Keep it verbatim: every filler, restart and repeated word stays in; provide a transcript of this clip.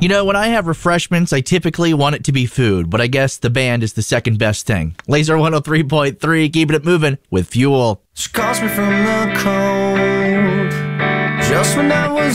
You know, when I have refreshments, I typically want it to be food, but I guess the band is the second best thing. Laser one oh three point three, keeping it moving with Fuel. She calls me from the cold just when I was